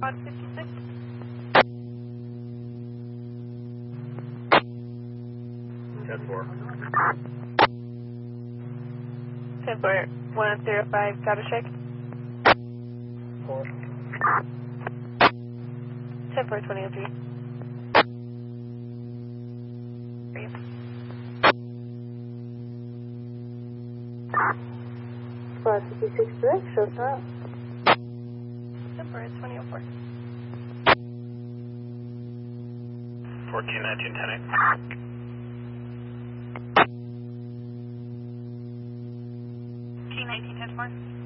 Quad 56. Ten four. 10-4, 105, status check. 4. 10-4, 2003. Quad 56 direct, show stop. 10-4, 2004. 14, 19, 10 8. T19, 10-4.